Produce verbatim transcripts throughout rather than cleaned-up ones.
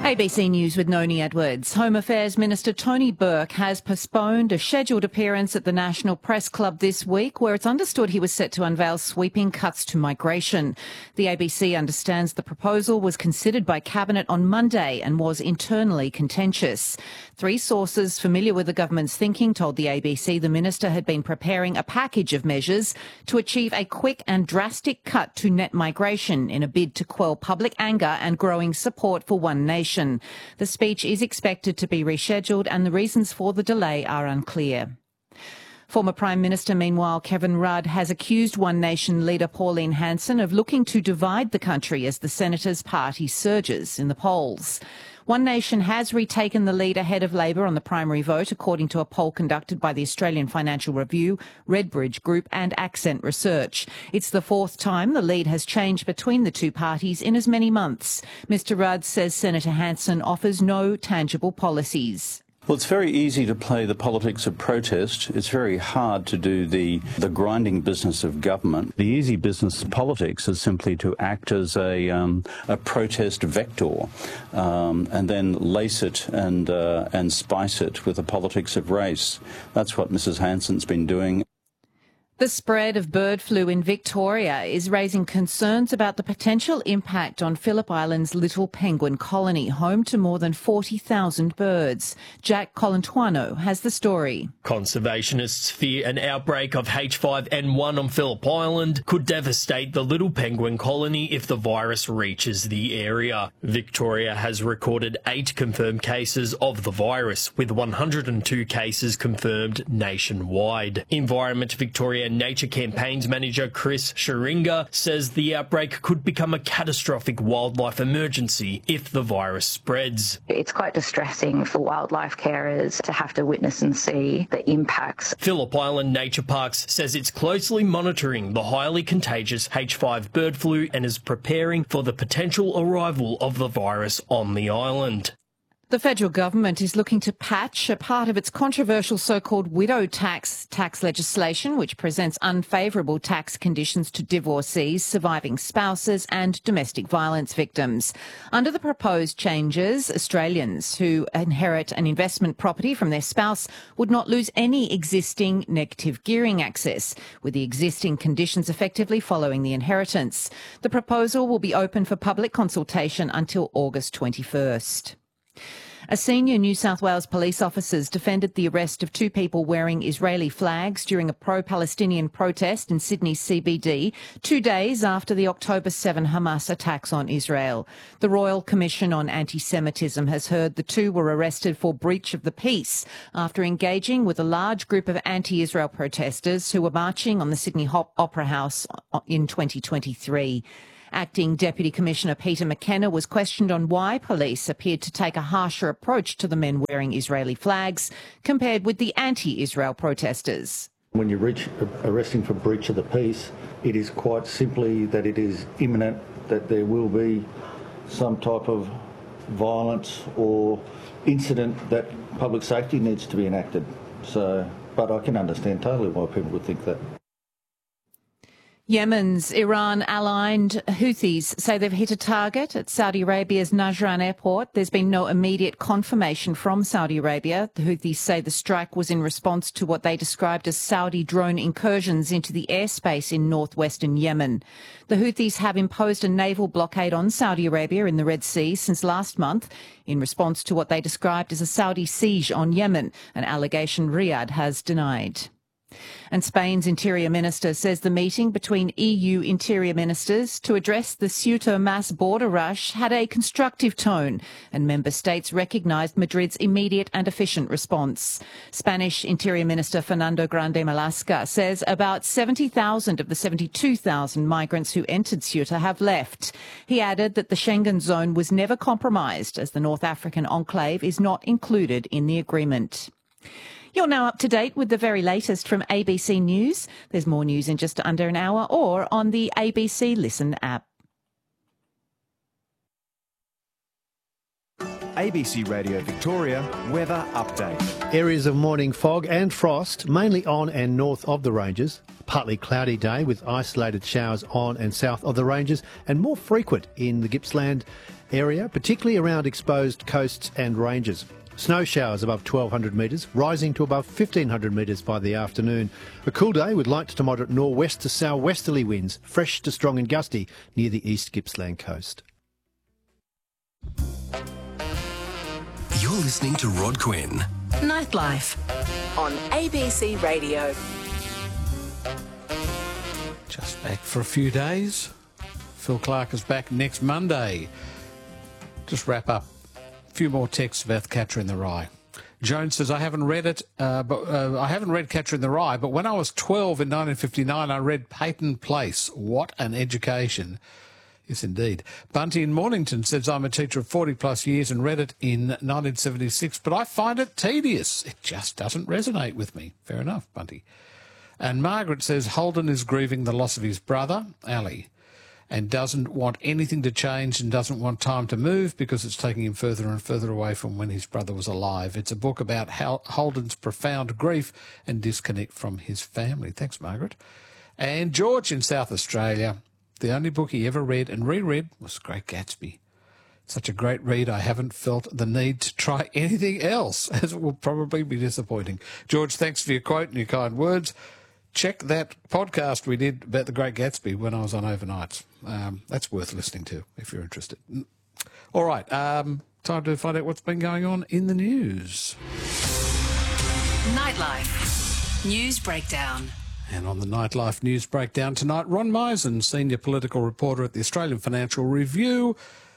A B C News with Noni Edwards. Home Affairs Minister Tony Burke has postponed a scheduled appearance at the National Press Club this week, where it's understood he was set to unveil sweeping cuts to migration. The A B C understands the proposal was considered by Cabinet on Monday and was internally contentious. Three sources familiar with the government's thinking told the A B C the minister had been preparing a package of measures to achieve a quick and drastic cut to net migration in a bid to quell public anger and growing support for One Nation. The speech is expected to be rescheduled and the reasons for the delay are unclear. Former Prime Minister, meanwhile, Kevin Rudd has accused One Nation leader Pauline Hanson of looking to divide the country as the Senator's party surges in the polls. One Nation has retaken the lead ahead of Labor on the primary vote, according to a poll conducted by the Australian Financial Review, Redbridge Group and Accent Research. It's the fourth time the lead has changed between the two parties in as many months. Mister Rudd says Senator Hanson offers no tangible policies. Well, it's very easy to play the politics of protest. It's very hard to do the, the grinding business of government. The easy business of politics is simply to act as a, um, a protest vector um, and then lace it and, uh, and spice it with the politics of race. That's what Missus Hanson's been doing. The spread of bird flu in Victoria is raising concerns about the potential impact on Phillip Island's Little Penguin colony, home to more than forty thousand birds. Jack Colantuano has the story. Conservationists fear an outbreak of H five N one on Phillip Island could devastate the Little Penguin colony if the virus reaches the area. Victoria has recorded eight confirmed cases of the virus, with one hundred two cases confirmed nationwide. Environment Victoria Nature Campaigns Manager Chris Sharinga says the outbreak could become a catastrophic wildlife emergency if the virus spreads. It's quite distressing for wildlife carers to have to witness and see the impacts. Phillip Island Nature Parks says it's closely monitoring the highly contagious H five bird flu and is preparing for the potential arrival of the virus on the island. The federal government is looking to patch a part of its controversial so-called widow tax tax legislation, which presents unfavourable tax conditions to divorcees, surviving spouses and domestic violence victims. Under the proposed changes, Australians who inherit an investment property from their spouse would not lose any existing negative gearing access, with the existing conditions effectively following the inheritance. The proposal will be open for public consultation until August twenty-first. A senior New South Wales police officer defended the arrest of two people wearing Israeli flags during a pro-Palestinian protest in Sydney's C B D, two days after the October seventh Hamas attacks on Israel. The Royal Commission on Anti-Semitism has heard the two were arrested for breach of the peace after engaging with a large group of anti-Israel protesters who were marching on the Sydney Opera House in twenty twenty-three. Acting Deputy Commissioner Peter McKenna was questioned on why police appeared to take a harsher approach to the men wearing Israeli flags compared with the anti-Israel protesters. When you're reach, arresting for breach of the peace, it is quite simply that it is imminent that there will be some type of violence or incident that public safety needs to be enacted. So, but I can understand totally why people would think that. Yemen's Iran-aligned Houthis say they've hit a target at Saudi Arabia's Najran airport. There's been no immediate confirmation from Saudi Arabia. The Houthis say the strike was in response to what they described as Saudi drone incursions into the airspace in northwestern Yemen. The Houthis have imposed a naval blockade on Saudi Arabia in the Red Sea since last month in response to what they described as a Saudi siege on Yemen, an allegation Riyadh has denied. And Spain's Interior Minister says the meeting between E U Interior Ministers to address the Ceuta mass border rush had a constructive tone, and member states recognised Madrid's immediate and efficient response. Spanish Interior Minister Fernando Grande Marlaska says about seventy thousand of the seventy-two thousand migrants who entered Ceuta have left. He added that the Schengen zone was never compromised, as the North African enclave is not included in the agreement. You're now up to date with the very latest from A B C News. There's more news in just under an hour or on the A B C Listen app. A B C Radio Victoria weather update. Areas of morning fog and frost, mainly on and north of the ranges. Partly cloudy day with isolated showers on and south of the ranges and more frequent in the Gippsland area, particularly around exposed coasts and ranges. Snow showers above twelve hundred metres, rising to above fifteen hundred metres by the afternoon. A cool day with light to moderate nor'west to sou'westerly winds, fresh to strong and gusty near the East Gippsland coast. You're listening to Rod Quinn. Nightlife on A B C Radio. Just back for a few days. Phil Clark is back next Monday. Just wrap up. A few more texts about the Catcher in the Rye. Joan says, I haven't read it, uh, but uh, I haven't read Catcher in the Rye, but when I was twelve in nineteen fifty-nine, I read Peyton Place. What an education. Yes, indeed. Bunty in Mornington says, I'm a teacher of forty plus years and read it in nineteen seventy-six, but I find it tedious. It just doesn't resonate with me. Fair enough, Bunty. And Margaret says, Holden is grieving the loss of his brother, Ali, and doesn't want anything to change and doesn't want time to move because it's taking him further and further away from when his brother was alive. It's a book about Holden's profound grief and disconnect from his family. Thanks, Margaret. And George in South Australia, the only book he ever read and reread was Great Gatsby. Such a great read, I haven't felt the need to try anything else, as it will probably be disappointing. George, thanks for your quote and your kind words. Check that podcast we did about The Great Gatsby when I was on overnights. Um, that's worth listening to if you're interested. All right, um, time to find out what's been going on in the news. Nightlife News Breakdown. And on the Nightlife News Breakdown tonight, Ron Misen, senior political reporter at the Australian Financial Review.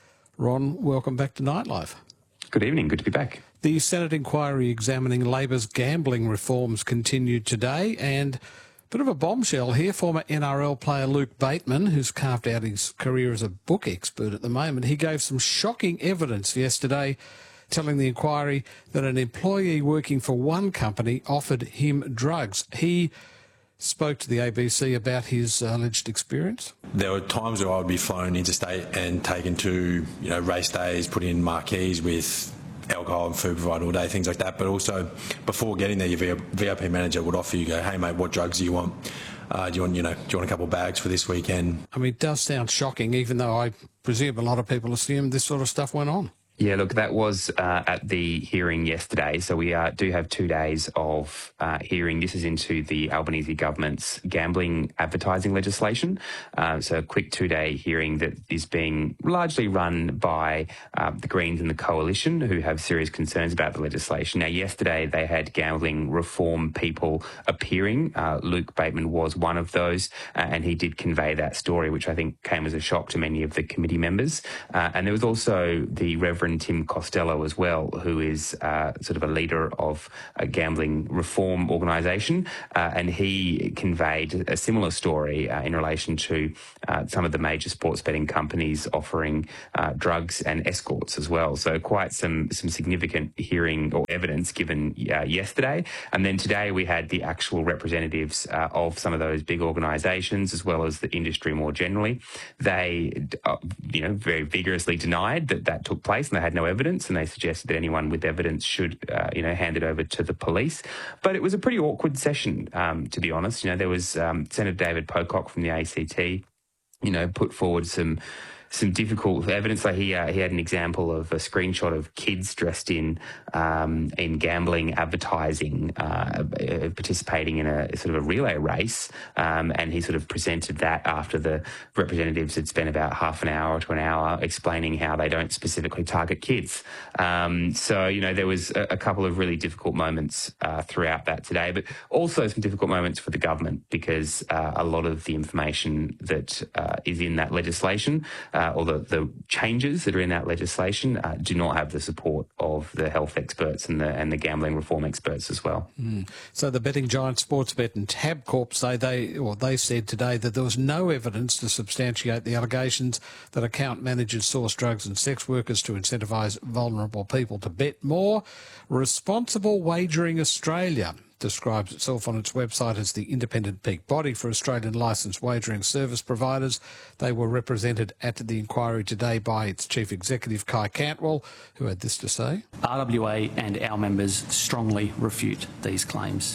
Ron, welcome back to Nightlife. Good evening, good to be back. The Senate inquiry examining Labor's gambling reforms continued today, and a bit of a bombshell here. Former N R L player Luke Bateman, who's carved out his career as a book expert at the moment, he gave some shocking evidence yesterday, telling the inquiry that an employee working for one company offered him drugs. He spoke to the A B C about his alleged experience. There were times where I would be flown interstate and taken to, you know, race days, put in marquees with alcohol and food provided all day, things like that. But also, before getting there, your V I P manager would offer you, go, hey mate, what drugs do you want? Uh, do you want, you know, do you want a couple of bags for this weekend? I mean, it does sound shocking, even though I presume a lot of people assume this sort of stuff went on. Yeah, look, that was uh, at the hearing yesterday. So we uh, do have two days of uh, hearing. This is into the Albanese government's gambling advertising legislation. Uh, so a quick two-day hearing that is being largely run by uh, the Greens and the Coalition, who have serious concerns about the legislation. Now, yesterday they had gambling reform people appearing. Uh, Luke Bateman was one of those, uh, and he did convey that story, which I think came as a shock to many of the committee members. Uh, and there was also the Reverend Tim Costello as well, who is uh, sort of a leader of a gambling reform organisation, uh, and he conveyed a similar story uh, in relation to uh, some of the major sports betting companies offering uh, drugs and escorts as well. So quite some some significant hearing or evidence given uh, yesterday. And then today we had the actual representatives uh, of some of those big organisations as well as the industry more generally. They, uh, you know, very vigorously denied that that took place, and they had no evidence, and they suggested that anyone with evidence should, uh, you know, hand it over to the police. But it was a pretty awkward session, um, to be honest. You know, there was um, Senator David Pocock from the A C T, you know, put forward some some difficult evidence. Like he uh, he had an example of a screenshot of kids dressed in um, in gambling advertising, uh, participating in a sort of a relay race, um, and he sort of presented that after the representatives had spent about half an hour to an hour explaining how they don't specifically target kids. Um, so you know there was a, a couple of really difficult moments uh, throughout that today, but also some difficult moments for the government because uh, a lot of the information that uh, is in that legislation. Uh, Uh, or the, the changes that are in that legislation uh, do not have the support of the health experts and the and the gambling reform experts as well. Mm. So the betting giant Sportsbet and Tabcorp say they, or they said today that there was no evidence to substantiate the allegations that account managers source drugs and sex workers to incentivise vulnerable people to bet more. Responsible Wagering Australia describes itself on its website as the independent peak body for Australian licensed wagering service providers. They were represented at the inquiry today by its chief executive, Kai Cantwell, who had this to say. R W A and our members strongly refute these claims.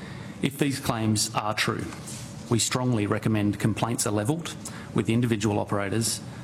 If these claims are true, we strongly recommend complaints are levelled with individual operators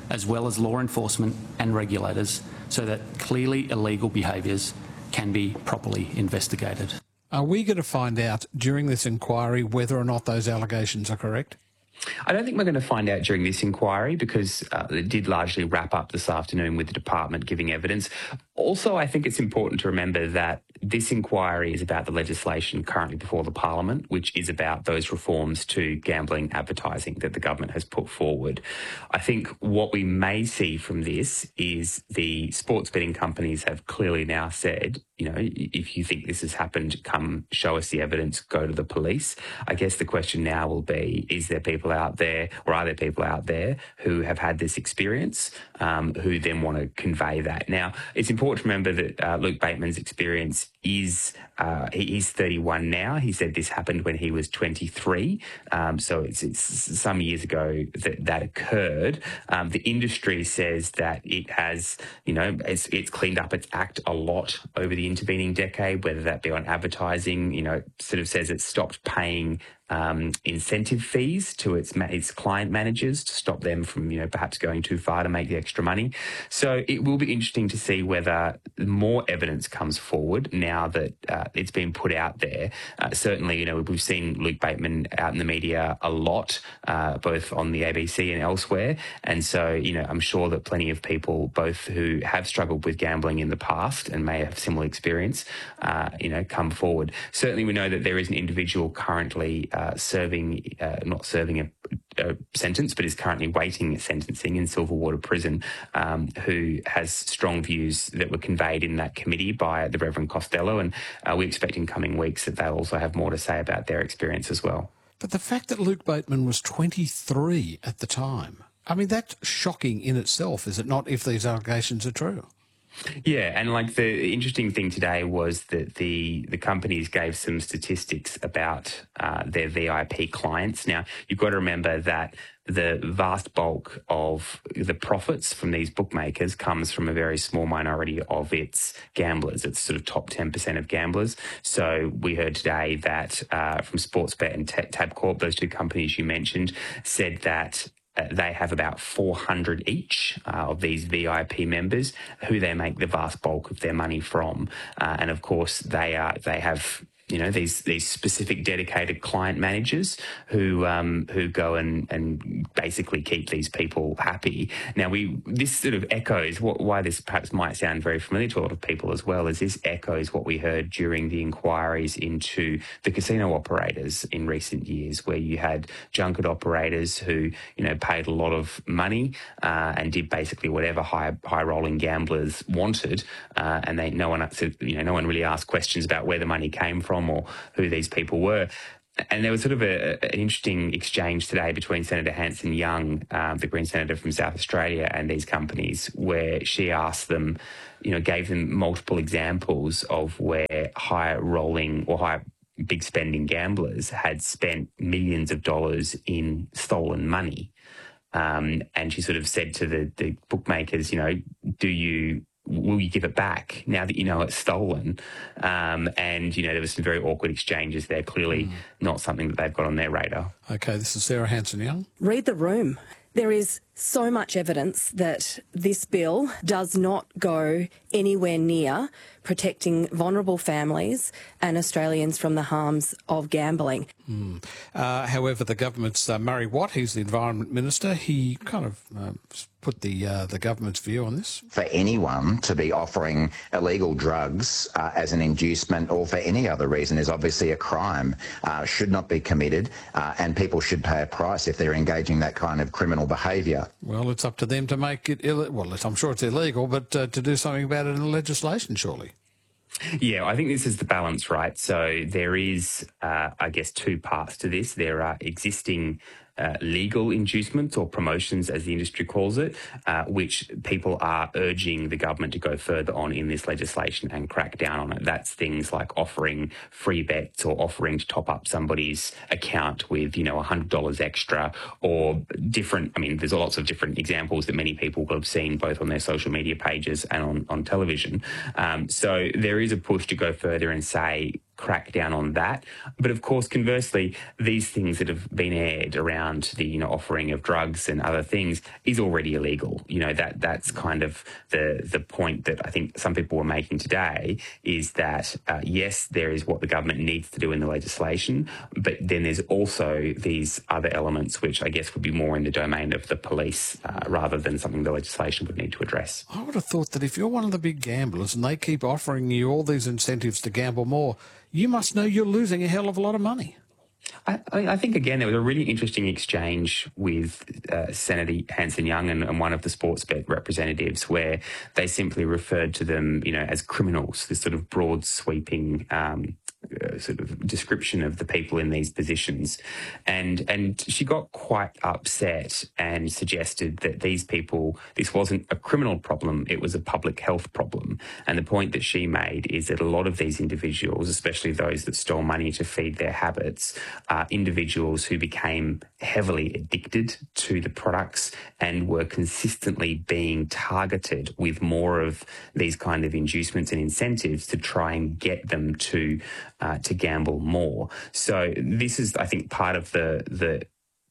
as well as law enforcement and regulators, so that clearly illegal behaviours can be properly investigated. Are we going to find out during this inquiry whether or not those allegations are correct? I don't think we're going to find out during this inquiry because uh, it did largely wrap up this afternoon with the department giving evidence. Also, I think it's important to remember that this inquiry is about the legislation currently before the Parliament, which is about those reforms to gambling advertising that the government has put forward. I think what we may see from this is the sports betting companies have clearly now said, you know, if you think this has happened, come show us the evidence, go to the police. I guess the question now will be, is there people out there, or are there people out there who have had this experience, um, who then want to convey that? Now, it's important to remember that uh, Luke Bateman's experience is, uh, he, he's thirty-one now. He said this happened when he was twenty-three. Um, so it's, it's some years ago that that occurred. Um, the industry says that it has, you know, it's, it's cleaned up its act a lot over the intervening decade, whether that be on advertising. You know, it sort of says it stopped paying Um, incentive fees to its its client managers to stop them from, you know, perhaps going too far to make the extra money. So it will be interesting to see whether more evidence comes forward now that uh, it's been put out there. Uh, certainly, you know, we've seen Luke Bateman out in the media a lot, uh, both on the A B C and elsewhere. And so, you know, I'm sure that plenty of people, both who have struggled with gambling in the past and may have similar experience, uh, you know, come forward. Certainly, we know that there is an individual currently Uh, serving, uh, not serving a, a sentence, but is currently waiting sentencing in Silverwater Prison, um, who has strong views that were conveyed in that committee by the Reverend Costello, and uh, we expect in coming weeks that they'll also have more to say about their experience as well. But the fact that Luke Bateman was twenty-three at the time, I mean, that's shocking in itself, is it not, if these allegations are true? Yeah, and like the interesting thing today was that the the companies gave some statistics about uh, their V I P clients. Now, you've got to remember that the vast bulk of the profits from these bookmakers comes from a very small minority of its gamblers. It's sort of top ten percent of gamblers. So we heard today that uh, from Sportsbet and Tabcorp, those two companies you mentioned, said that Uh, they have about four hundred each uh, of these V I P members who they make the vast bulk of their money from. Uh, and of course, they are they have, you know, these these specific dedicated client managers who um, who go and, and basically keep these people happy. Now, we this sort of echoes what, why this perhaps might sound very familiar to a lot of people as well, is this echoes what we heard during the inquiries into the casino operators in recent years, where you had junket operators who, you know, paid a lot of money uh, and did basically whatever high high rolling gamblers wanted, uh, and they no one you know no one really asked questions about where the money came from or who these people were. And there was sort of a, an interesting exchange today between Senator Hanson Young, um, the Green Senator from South Australia, and these companies, where she asked them, you know, gave them multiple examples of where high rolling or high big spending gamblers had spent millions of dollars in stolen money. Um, and she sort of said to the, the bookmakers, you know, do you... will you give it back now that you know it's stolen? Um, and, you know, there was some very awkward exchanges there, clearly mm. not something that they've got on their radar. OK, this is Sarah Hanson-Young. Read the room. There is so much evidence that this bill does not go anywhere near protecting vulnerable families and Australians from the harms of gambling. Mm. Uh, however, the government's uh, Murray Watt, he's the Environment Minister, he kind of uh, put the uh, the government's view on this. For anyone to be offering illegal drugs uh, as an inducement or for any other reason is obviously a crime, uh, should not be committed, uh, and people should pay a price if they're engaging in that kind of criminal behaviour. Well, it's up to them to make it illegal. Well, I'm sure it's illegal, but uh, to do something about it in the legislation, surely. Yeah, I think this is the balance, right? So there is, uh, I guess, two parts to this. There are existing Uh, legal inducements or promotions, as the industry calls it, uh, which people are urging the government to go further on in this legislation and crack down on it. That's things like offering free bets or offering to top up somebody's account with, you know, one hundred dollars extra, or different, I mean, there's lots of different examples that many people will have seen both on their social media pages and on, on television. Um, so there is a push to go further and say, crack down on that. But of course, conversely, these things that have been aired around the, you know, offering of drugs and other things is already illegal. You know, that that's kind of the the point that I think some people were making today, is that, uh, yes, there is what the government needs to do in the legislation, but then there's also these other elements which I guess would be more in the domain of the police uh, rather than something the legislation would need to address. I would have thought that if you're one of the big gamblers and they keep offering you all these incentives to gamble more, you must know you're losing a hell of a lot of money. I, I think, again, there was a really interesting exchange with uh, Senator Hanson-Young and, and one of the Sportsbet representatives, where they simply referred to them, you know, as criminals, this sort of broad sweeping um, uh, sort of description of the people in these positions. And and she got quite upset and suggested that these people, this wasn't a criminal problem, it was a public health problem. And the point that she made is that a lot of these individuals, especially those that stole money to feed their habits, are individuals who became heavily addicted to the products and were consistently being targeted with more of these kind of inducements and incentives to try and get them to uh, to gamble more. So this is, I think, part of the the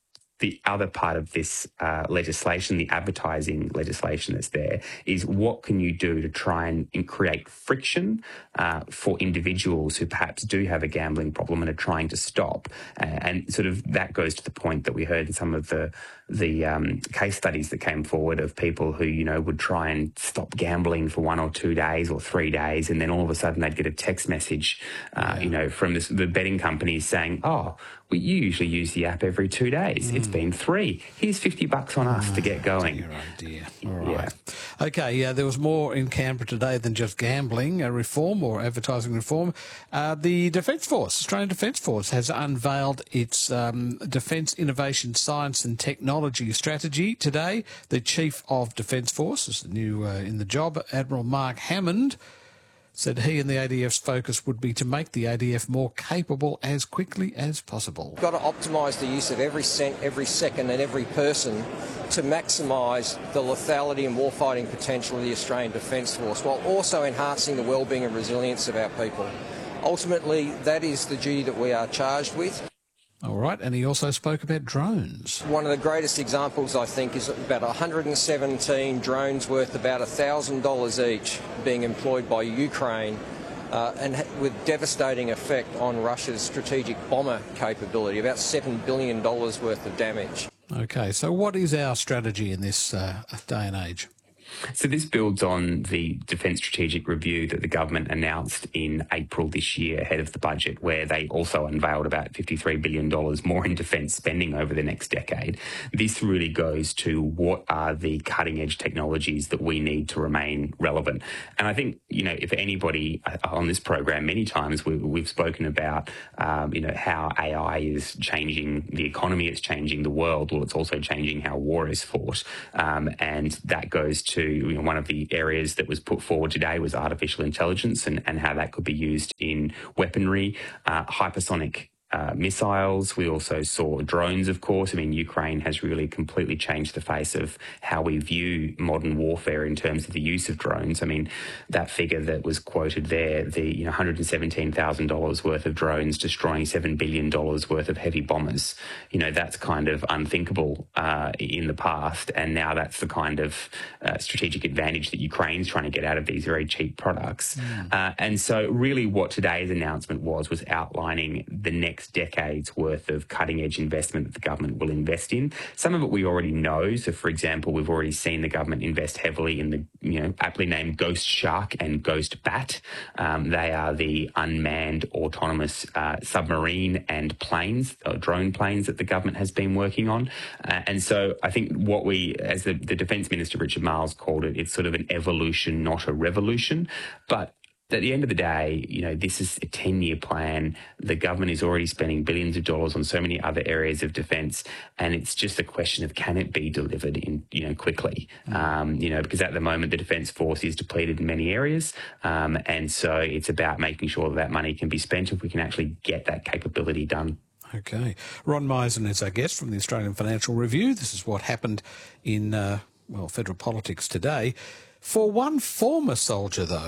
the other part of this uh, legislation, the advertising legislation that's there, is what can you do to try and, and create friction uh, for individuals who perhaps do have a gambling problem and are trying to stop. Uh, and sort of that goes to the point that we heard in some of the the um, case studies that came forward of people who, you know, would try and stop gambling for one or two days or three days, and then all of a sudden they'd get a text message, uh, yeah. you know, from this, the betting companies saying, oh, well, you usually use the app every two days. Mm. It's been three. Here's fifty bucks on us oh, to get going. Dear, oh dear. All right. Yeah. Okay, yeah, there was more in Canberra today than just gambling uh, reform or advertising reform. Uh, the Defence Force, Australian Defence Force, has unveiled its um, Defence Innovation Science and Technology strategy today. The Chief of Defence Force is the new uh, in the job, Admiral Mark Hammond, said he and the A D F's focus would be to make the A D F more capable as quickly as possible. We've got to optimise the use of every cent, every second and every person to maximise the lethality and warfighting potential of the Australian Defence Force, while also enhancing the wellbeing and resilience of our people. Ultimately, that is the duty that we are charged with. All right, and he also spoke about drones. One of the greatest examples, I think, is about one hundred seventeen drones worth about one thousand dollars each being employed by Ukraine uh, and with devastating effect on Russia's strategic bomber capability, about seven billion dollars worth of damage. Okay, so what is our strategy in this uh, day and age? So this builds on the Defence Strategic Review that the government announced in April this year ahead of the budget, where they also unveiled about fifty-three billion dollars more in defence spending over the next decade. This really goes to what are the cutting-edge technologies that we need to remain relevant. And I think, you know, if anybody on this program, many times we, we've spoken about, um, you know, how A I is changing the economy, it's changing the world. Well, it's also changing how war is fought. Um, and that goes to To, you know, one of the areas that was put forward today was artificial intelligence and, and how that could be used in weaponry, uh, hypersonic Uh, missiles. We also saw drones, of course. I mean, Ukraine has really completely changed the face of how we view modern warfare in terms of the use of drones. I mean, that figure that was quoted there, the you know, one hundred seventeen thousand dollars worth of drones destroying seven billion dollars worth of heavy bombers, you know, that's kind of unthinkable uh, in the past. And now that's the kind of uh, strategic advantage that Ukraine's trying to get out of these very cheap products. Mm. Uh, and so really what today's announcement was, was outlining the next decade's worth of cutting-edge investment that the government will invest in. Some of it we already know. So, for example, we've already seen the government invest heavily in the, you know, aptly named Ghost Shark and Ghost Bat. Um, they are the unmanned autonomous uh, submarine and planes, or drone planes that the government has been working on. Uh, and so I think what we, as the, the Defence Minister, Richard Marles, called it, it's sort of an evolution, not a revolution. But at the end of the day, you know, this is a ten-year plan. The government is already spending billions of dollars on so many other areas of defence, and it's just a question of can it be delivered in, you know, quickly. Mm. Um, you know, because at the moment the Defence Force is depleted in many areas, um, and so it's about making sure that that money can be spent if we can actually get that capability done. Okay. Ron Meisen is our guest from the Australian Financial Review. This is what happened in, uh, well, federal politics today. For one former soldier, though,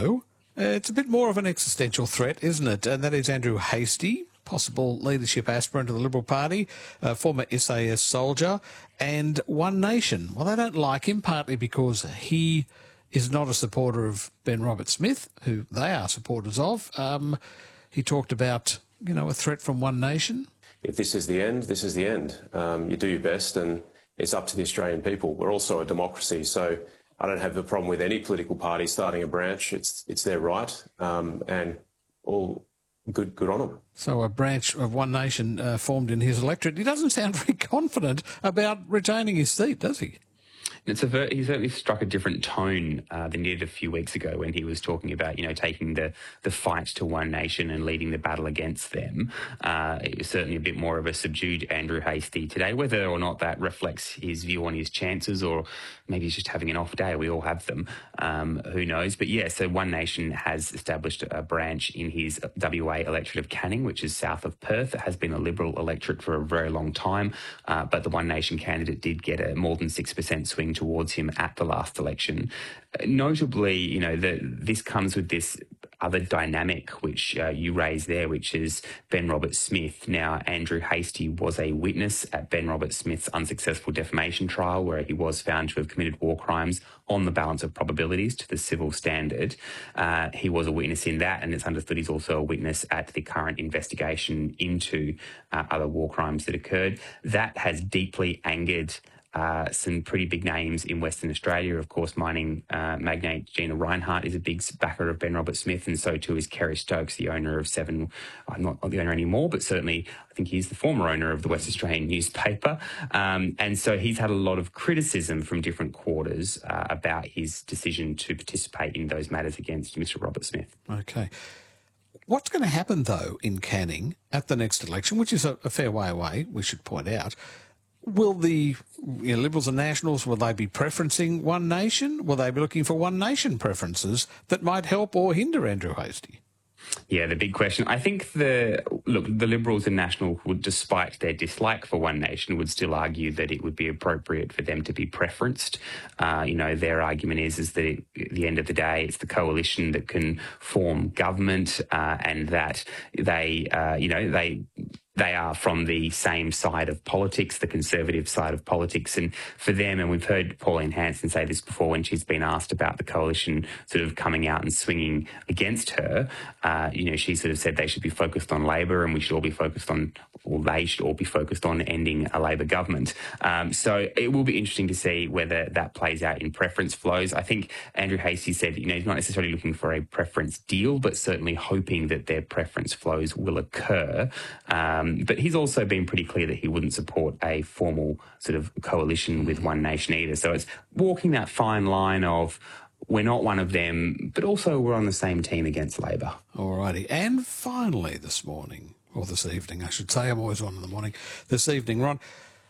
Uh, it's a bit more of an existential threat, isn't it? And that is Andrew Hastie, possible leadership aspirant of the Liberal Party, uh, former S A S soldier, and One Nation. Well, they don't like him, partly because he is not a supporter of Ben Roberts-Smith, who they are supporters of. Um, he talked about, you know, a threat from One Nation. If this is the end, this is the end. Um, you do your best, and it's up to the Australian people. We're also a democracy, so I don't have a problem with any political party starting a branch. It's it's their right, um, and all good good on them. So a branch of One Nation uh, formed in his electorate. He doesn't sound very confident about retaining his seat, does he? It's a ver- he certainly struck a different tone uh, than he did a few weeks ago when he was talking about, you know, taking the, the fight to One Nation and leading the battle against them. Uh, it was certainly a bit more of a subdued Andrew Hastie today. Whether or not that reflects his view on his chances, or maybe he's just having an off day. We all have them. Um, who knows? But yeah, so One Nation has established a branch in his W A electorate of Canning, which is south of Perth. It has been a Liberal electorate for a very long time, uh, but the One Nation candidate did get a more than six percent swing towards him at the last election. Uh, notably, you know, the, this comes with this other dynamic which uh, you raised there, which is Ben Roberts-Smith. Now, Andrew Hastie was a witness at Ben Roberts-Smith's unsuccessful defamation trial, where he was found to have committed war crimes on the balance of probabilities to the civil standard. Uh, he was a witness in that, and it's understood he's also a witness at the current investigation into uh, other war crimes that occurred. That has deeply angered Uh, some pretty big names in Western Australia. Of course, mining uh, magnate Gina Rinehart is a big backer of Ben Roberts-Smith, and so too is Kerry Stokes, the owner of Seven. I'm not the owner anymore, but certainly I think he's the former owner of the West Australian newspaper. Um, and so he's had a lot of criticism from different quarters uh, about his decision to participate in those matters against Mister Roberts-Smith. Okay. What's going to happen, though, in Canning at the next election, which is a, a fair way away, we should point out? Will the you know, Liberals and Nationals, will they be preferencing One Nation? Will they be looking for One Nation preferences that might help or hinder Andrew Hastie? Yeah, the big question. I think the look, the Liberals and National would, despite their dislike for One Nation, would still argue that it would be appropriate for them to be preferenced. Uh, you know, their argument is is that it, at the end of the day, it's the coalition that can form government, uh, and that they, uh, you know, they. They are from the same side of politics, the conservative side of politics. And for them, and we've heard Pauline Hanson say this before when she's been asked about the coalition sort of coming out and swinging against her, uh, you know, she sort of said they should be focused on Labor, and we should all be focused on, or they should all be focused on ending a Labor government. Um, so it will be interesting to see whether that plays out in preference flows. I think Andrew Hastie said, you know, he's not necessarily looking for a preference deal, but certainly hoping that their preference flows will occur. Um, But he's also been pretty clear that he wouldn't support a formal sort of coalition with One Nation either. So it's walking that fine line of we're not one of them, but also we're on the same team against Labor. All righty. And finally this morning, or this evening, I should say, I'm always on in the morning, this evening, Ron,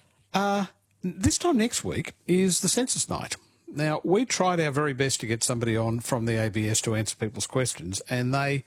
uh, this time next week is the census night. Now, we tried our very best to get somebody on from the A B S to answer people's questions, and they...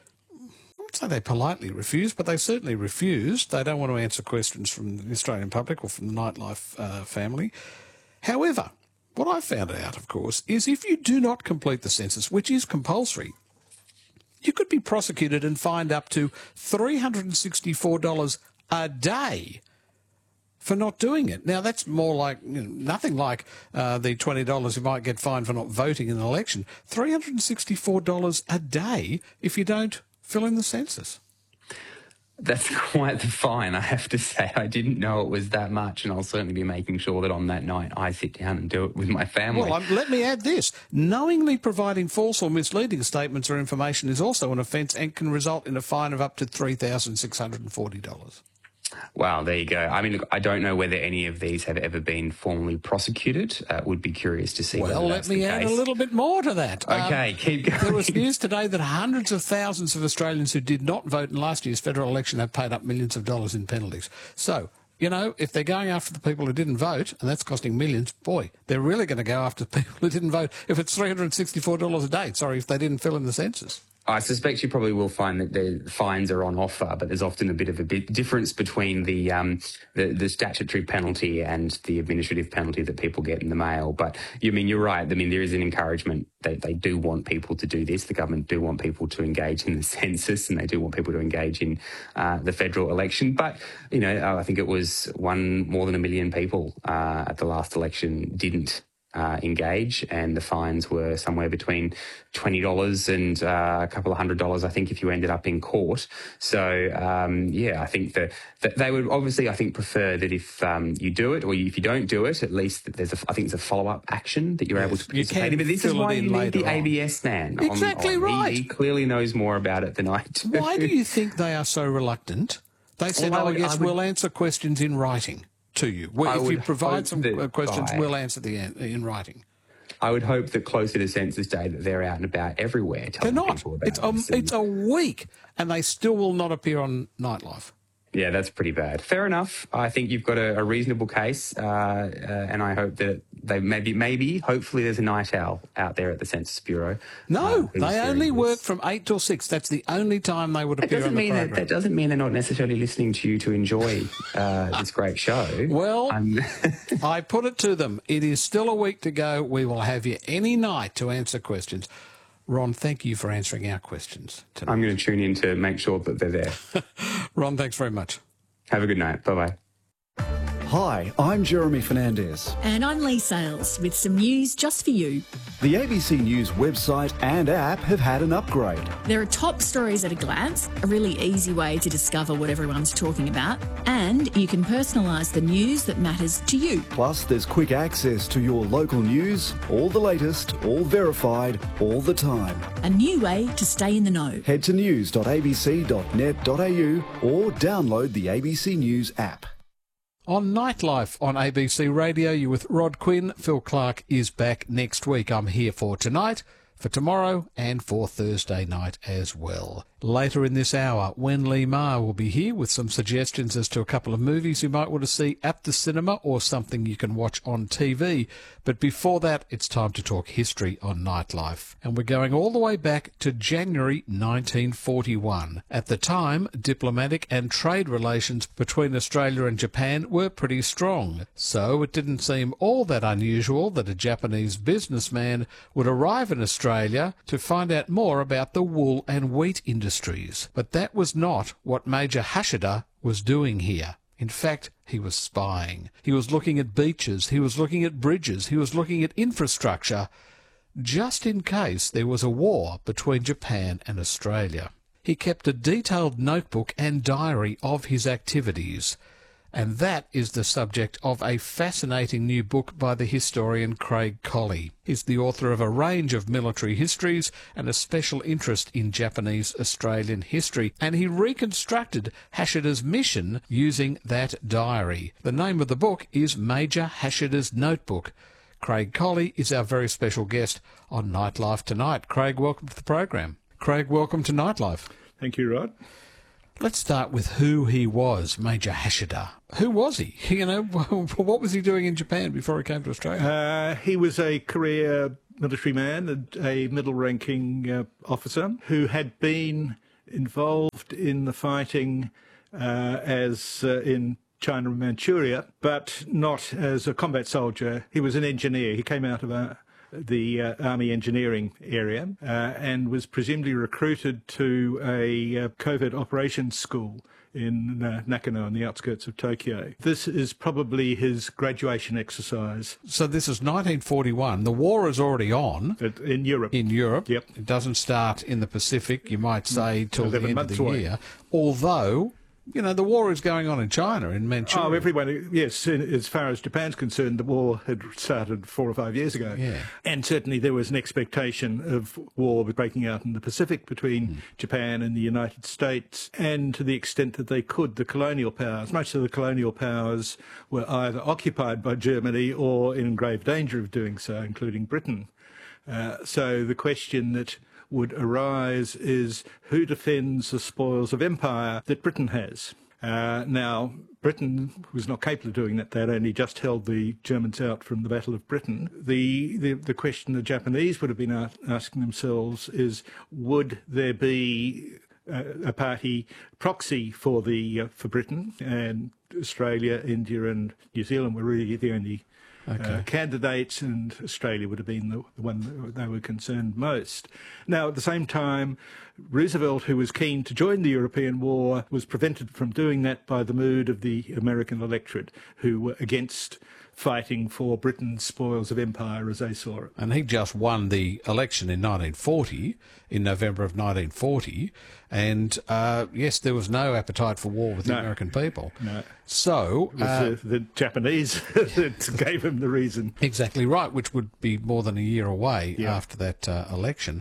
So they politely refused, but they certainly refused. They don't want to answer questions from the Australian public or from the Nightlife uh, family. However, what I found out, of course, is if you do not complete the census, which is compulsory, you could be prosecuted and fined up to three hundred sixty-four dollars a day for not doing it. Now, that's more like, you know, nothing like uh, the twenty dollars you might get fined for not voting in an election. three hundred sixty-four dollars a day if you don't fill in the census. That's quite the fine, I have to say. I didn't know it was that much, and I'll certainly be making sure that on that night I sit down and do it with my family. Well, um, let me add this. Knowingly providing false or misleading statements or information is also an offence and can result in a fine of up to three thousand six hundred forty dollars. Wow, there you go. I mean, look, I don't know whether any of these have ever been formally prosecuted. Uh, would be curious to see. Well, let me add case. a little bit more to that. Okay, um, keep going. There was news today that hundreds of thousands of Australians who did not vote in last year's federal election have paid up millions of dollars in penalties. So, you know, if they're going after the people who didn't vote, and that's costing millions, boy, they're really going to go after the people who didn't vote if it's three hundred sixty-four dollars a day. Sorry, if they didn't fill in the census. I suspect you probably will find that the fines are on offer, but there's often a bit of a bit difference between the, um, the the statutory penalty and the administrative penalty that people get in the mail. But you I mean you're right. I mean there is an encouragement. They they do want people to do this. The government do want people to engage in the census, and they do want people to engage in uh, the federal election. But you know, I think it was one more than a million people uh, at the last election didn't Uh, engage, and the fines were somewhere between twenty dollars and uh, a couple of hundred dollars, I think, if you ended up in court. So, um, yeah, I think that, that they would obviously, I think, prefer that if um, you do it, or if you don't do it, at least there's a, I think there's a follow-up action that you're yes, able to participate in. But this is why you need the A B S man. Exactly on, on. right. He, he clearly knows more about it than I do. Why do you think they are so reluctant? They said, well, oh, would, yes, would... we'll answer questions in writing to you. We, if you provide some that, questions, I, we'll answer the in writing. I would hope that closer to Census Day that they're out and about everywhere telling they're not. people about it's a, this. It's a week, and they still will not appear on Nightlife. Yeah, that's pretty bad. Fair enough. I think you've got a, a reasonable case, uh, uh, and I hope that they maybe, maybe, hopefully there's a night owl out there at the Census Bureau. No, uh, they only work from eight till six. That's the only time they would appear that doesn't on the mean program. That, that doesn't mean they're not necessarily listening to you to enjoy uh, this great show. Well, I put it to them. It is still a week to go. We will have you any night to answer questions. Ron, thank you for answering our questions tonight. I'm going to tune in to make sure that they're there. Ron, thanks very much. Have a good night. Bye-bye. Hi, I'm Jeremy Fernandez. And I'm Lee Sales with some news just for you. The A B C News website and app have had an upgrade. There are top stories at a glance, a really easy way to discover what everyone's talking about, and you can personalise the news that matters to you. Plus, there's quick access to your local news, all the latest, all verified, all the time. A new way to stay in the know. Head to news dot a b c dot net dot a u or download the A B C News app. On Nightlife on A B C Radio, you with Rod Quinn. Phil Clark is back next week. I'm here for tonight, for tomorrow, and for Thursday night as well. Later in this hour, Wen Lee Ma will be here with some suggestions as to a couple of movies you might want to see at the cinema or something you can watch on T V. But before that, it's time to talk history on Nightlife. And we're going all the way back to January nineteen forty-one. At the time, diplomatic and trade relations between Australia and Japan were pretty strong. So it didn't seem all that unusual that a Japanese businessman would arrive in Australia to find out more about the wool and wheat industry. But that was not what Major Hashida was doing here. In fact, he was spying. He was looking at beaches, he was looking at bridges, he was looking at infrastructure, just in case there was a war between Japan and Australia. He kept a detailed notebook and diary of his activities, and that is the subject of a fascinating new book by the historian Craig Colley. He's the author of a range of military histories and a special interest in Japanese Australian history, and he reconstructed Hashida's mission using that diary. The name of the book is Major Hashida's Notebook. Craig Colley is our very special guest on Nightlife tonight. Craig, welcome to the program. Craig, welcome to Nightlife. Thank you, Rod. Let's start with who he was, Major Hashida. Who was he? You know, what was he doing in Japan before he came to Australia? Uh, he was a career military man, a middle-ranking uh, officer who had been involved in the fighting uh, as uh, in China and Manchuria, but not as a combat soldier. He was an engineer. He came out of a the uh, Army engineering area uh, and was presumably recruited to a uh, covert operations school in uh, Nakano on the outskirts of Tokyo. This is probably his graduation exercise. So this is nineteen forty-one. The war is already on. In Europe. In Europe. Yep. It doesn't start in the Pacific, you might say, till the end of the away. year. Although, you know, the war is going on in China, in Manchuria. Oh, everyone, yes. As far as Japan's concerned, the war had started four or five years ago. Yeah. And certainly there was an expectation of war breaking out in the Pacific between mm. Japan and the United States. And to the extent that they could, the colonial powers, most of the colonial powers were either occupied by Germany or in grave danger of doing so, including Britain. Uh, so the question that would arise is who defends the spoils of empire that Britain has? Uh, now, Britain was not capable of doing that. They had only just held the Germans out from the Battle of Britain. The, the, the question the Japanese would have been a- asking themselves is, would there be uh, a party proxy for the uh, for Britain? And Australia, India and New Zealand were really the only Okay. Uh, candidates, and Australia would have been the, the one that they were concerned most. Now, at the same time, Roosevelt, who was keen to join the European war, was prevented from doing that by the mood of the American electorate, who were against fighting for Britain's spoils of empire, as they saw it. And he just won the election in nineteen forty, in November of nineteen forty, and uh, yes, there was no appetite for war with no. the American people. No. So it was uh, the, the Japanese that gave him the reason. Exactly right, which would be more than a year away yeah. after that uh, election.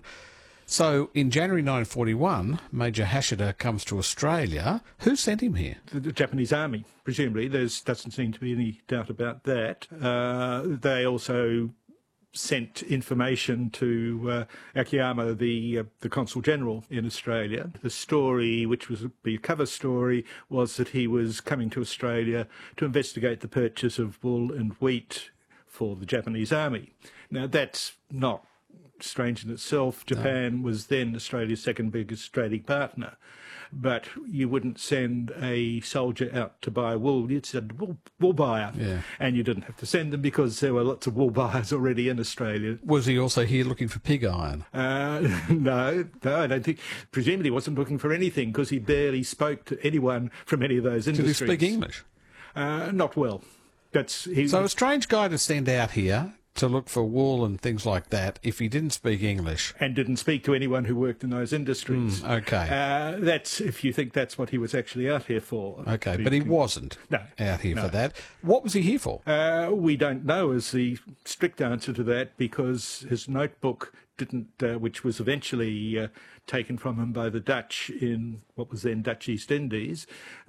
So in January nineteen forty-one, Major Hashida comes to Australia. Who sent him here? The, the Japanese army, presumably. There doesn't seem to be any doubt about that. Uh, they also sent information to uh, Akiyama, the uh, the Consul General in Australia. The story, which was the cover story, was that he was coming to Australia to investigate the purchase of wool and wheat for the Japanese army. Now, that's not strange in itself. Japan no. was then Australia's second biggest trading partner. But you wouldn't send a soldier out to buy wool. You'd send a wool, wool buyer. Yeah. And you didn't have to send them because there were lots of wool buyers already in Australia. Was he also here looking for pig iron? Uh, no, no, I don't think. Presumably he wasn't looking for anything because he barely spoke to anyone from any of those industries. Did he speak English? Uh, not well. That's he, So a strange guy to send out here to look for wool and things like that if he didn't speak English. And didn't speak to anyone who worked in those industries. Mm, okay. Uh, that's if you think that's what he was actually out here for. Okay, but he wasn't no, out here no. for that. What was he here for? Uh, we don't know is the strict answer to that, because his notebook didn't, uh, which was eventually uh, taken from him by the Dutch in what was then Dutch East Indies,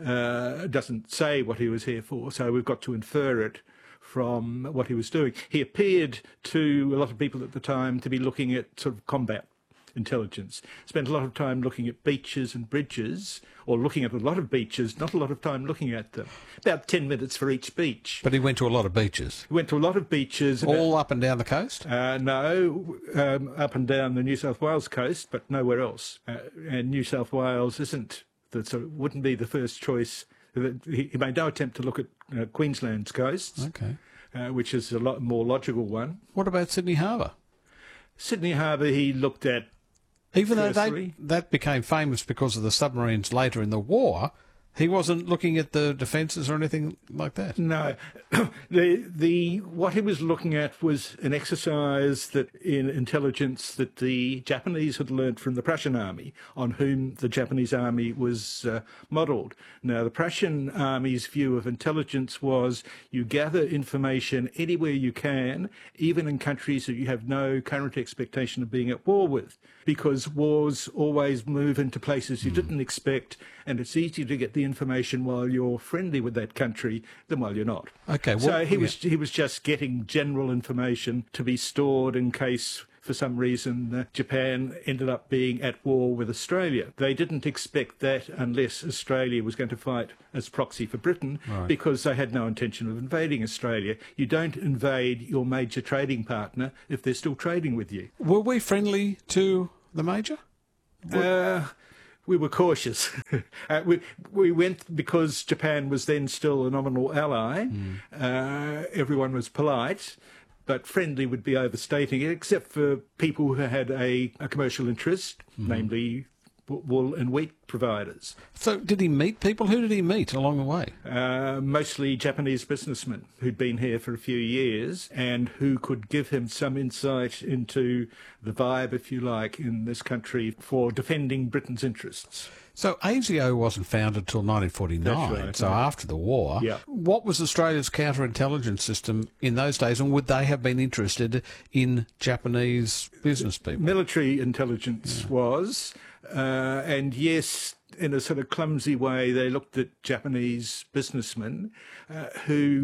uh, doesn't say what he was here for, so we've got to infer it from what he was doing. He appeared to a lot of people at the time to be looking at sort of combat intelligence. Spent a lot of time looking at beaches and bridges, or looking at a lot of beaches, not a lot of time looking at them. About ten minutes for each beach. But he went to a lot of beaches? He went to a lot of beaches. All about, up and down the coast? Uh, no, um, up and down the New South Wales coast, but nowhere else. Uh, and New South Wales isn't, the, sort of, wouldn't be the first choice. He made no attempt to look at uh, Queensland's coasts, okay. uh, which is a lot more logical one. What about Sydney Harbour? Sydney Harbour he looked at. Even though they, that became famous because of the submarines later in the war, he wasn't looking at the defences or anything like that? No. the the what he was looking at was an exercise that in intelligence that the Japanese had learned from the Prussian army, on whom the Japanese army was uh, modelled. Now, the Prussian army's view of intelligence was you gather information anywhere you can, even in countries that you have no current expectation of being at war with, because wars always move into places you mm. didn't expect, and it's easier to get the information while you're friendly with that country than while you're not. Okay. Well, so he yeah. was he was just getting general information to be stored in case, for some reason, uh, Japan ended up being at war with Australia. They didn't expect that unless Australia was going to fight as proxy for Britain, right. because they had no intention of invading Australia. You don't invade your major trading partner if they're still trading with you. Were we friendly to the Major? Uh, we were cautious. uh, we we went because Japan was then still a nominal ally. Mm. Uh, everyone was polite, but friendly would be overstating it, except for people who had a, a commercial interest, mm. namely wool and wheat providers. So did he meet people? Who did he meet along the way? Uh, mostly Japanese businessmen who'd been here for a few years and who could give him some insight into the vibe, if you like, in this country for defending Britain's interests. So A S I O wasn't founded until nineteen forty-nine, right, so yeah. after the war. Yeah. What was Australia's counterintelligence system in those days, and would they have been interested in Japanese business people? Military intelligence yeah. was, uh, and yes, in a sort of clumsy way, they looked at Japanese businessmen uh, who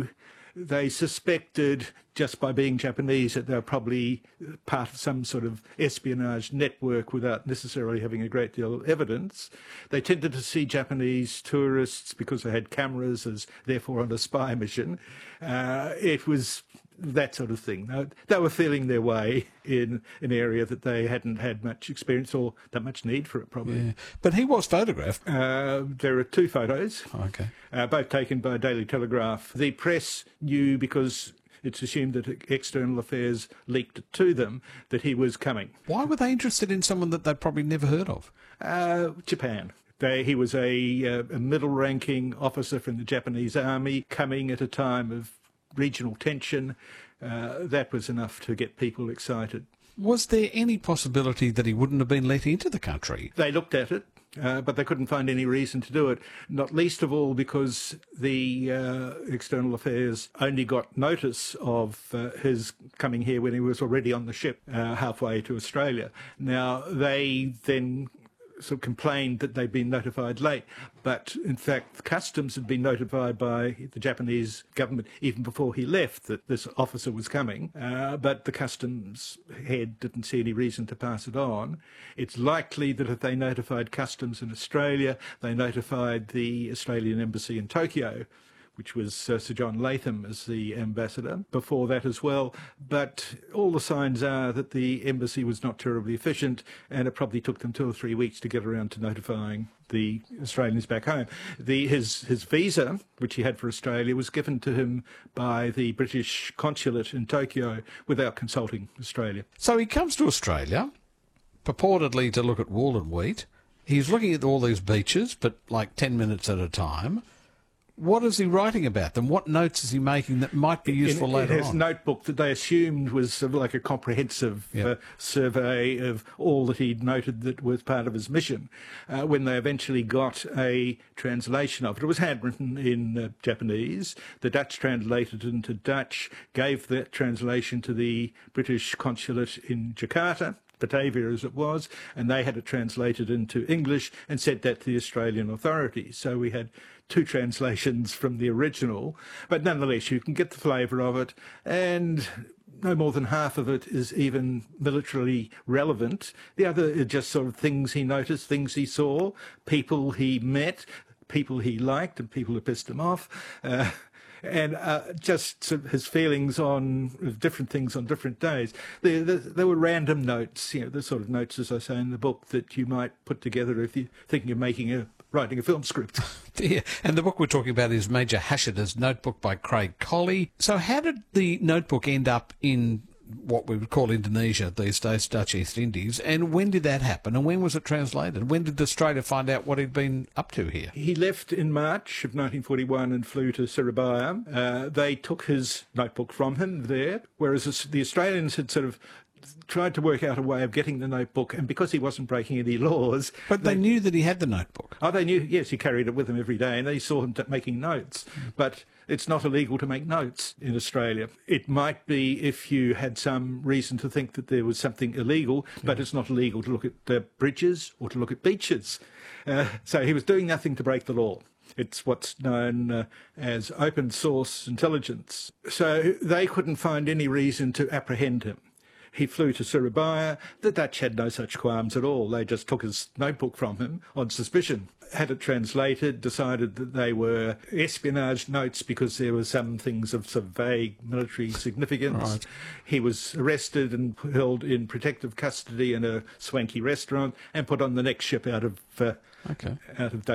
They suspected, just by being Japanese, that they were probably part of some sort of espionage network without necessarily having a great deal of evidence. They tended to see Japanese tourists because they had cameras as therefore on a spy mission. Uh, it was that sort of thing. They, they were feeling their way in an area that they hadn't had much experience or that much need for it, probably. Yeah. But he was photographed. Uh, there are two photos, okay, uh, both taken by Daily Telegraph. The press knew, because it's assumed that External Affairs leaked it to them, that he was coming. Why were they interested in someone that they'd probably never heard of? Uh, Japan. They, he was a, uh, a middle-ranking officer from the Japanese army coming at a time of regional tension. Uh, that was enough to get people excited. Was there any possibility that he wouldn't have been let into the country? They looked at it, uh, but they couldn't find any reason to do it, not least of all because the uh, External Affairs only got notice of uh, his coming here when he was already on the ship uh, halfway to Australia. Now, they then sort of complained that they'd been notified late, but in fact Customs had been notified by the Japanese government even before he left that this officer was coming, uh, but the Customs head didn't see any reason to pass it on. It's likely that if they notified Customs in Australia, they notified the Australian Embassy in Tokyo, which was uh, Sir John Latham as the ambassador before that as well. But all the signs are that the embassy was not terribly efficient, and it probably took them two or three weeks to get around to notifying the Australians back home. The, his, his visa, which he had for Australia, was given to him by the British consulate in Tokyo without consulting Australia. So he comes to Australia, purportedly to look at wool and wheat. He's looking at all these beaches, but like ten minutes at a time. What is he writing about them? What notes is he making that might be useful in, later in his on? notebook that they assumed was sort of like a comprehensive Yep. uh, survey of all that he'd noted that was part of his mission. Uh, when they eventually got a translation of it, it was handwritten in uh, Japanese. The Dutch translated it into Dutch, gave that translation to the British consulate in Jakarta, Batavia as it was, and they had it translated into English and sent that to the Australian authorities. So we had two translations from the original, but nonetheless you can get the flavour of it, and no more than half of it is even militarily relevant. The other are just sort of things he noticed, things he saw, people he met, people he liked and people who pissed him off. Uh, and uh, just sort of his feelings on different things on different days. There, there, there were random notes, you know, the sort of notes, as I say in the book, that you might put together if you're thinking of making a writing a film script. Yeah, and the book we're talking about is Major Hashita's Notebook by Craig Colley. So how did the notebook end up in what we would call Indonesia these days, Dutch East Indies, and when did that happen, and when was it translated? When did Australia find out what he'd been up to here? He left in March of nineteen forty-one and flew to Surabaya. Uh, they took his notebook from him there, whereas the Australians had sort of tried to work out a way of getting the notebook, and because he wasn't breaking any laws... But they, they knew that he had the notebook. Oh, they knew, yes, he carried it with him every day, and they saw him t- making notes. Mm. But it's not illegal to make notes in Australia. It might be if you had some reason to think that there was something illegal, but it's not illegal to look at uh, bridges or to look at beaches. Uh, so he was doing nothing to break the law. It's what's known uh, as open source intelligence. So they couldn't find any reason to apprehend him. He flew to Surabaya. The Dutch had no such qualms at all. They just took his notebook from him on suspicion, had it translated, decided that they were espionage notes because there were some things of some vague military significance. Right. He was arrested and held in protective custody in a swanky restaurant and put on the next ship out of uh, okay. out of